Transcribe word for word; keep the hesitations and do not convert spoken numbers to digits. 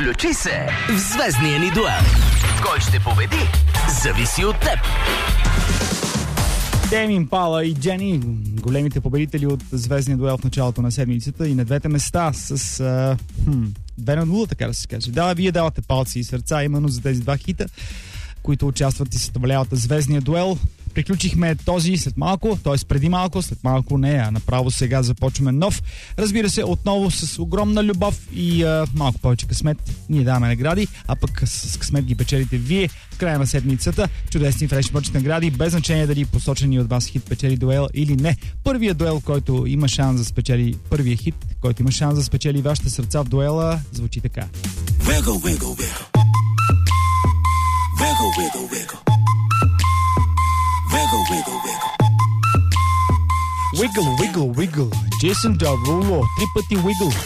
Включи се в звездния ни дуел. Кой ще победи, зависи от теб. Тейм Импала и Джени, големите победители от звездния дуел в началото на седмицата и на двете места с а, хм, две на нула, така да се каже. Да, вие давате палци и сърца именно за тези два хита, които участват и съставляват звездния дуел. Приключихме този след малко, т.е. преди малко, след малко не, а направо сега започваме нов. Разбира се, отново с огромна любов и а, малко повече късмет. Ние даваме награди, а пък с, с късмет ги печелите вие в края на седмицата. Чудесни фреш мърч награди, без значение дали посочени от вас хит печели дуел или не. Първият дуел, който има шанс да спечели, първият хит, който има шанс да спечели вашите сърца в дуела, звучи така. Wiggle, wiggle, wiggle. Wiggle, wiggle, wiggle. Wiggle, wiggle, wiggle. Wiggle, wiggle, wiggle. Джейсън Деруло, три пъти wiggle.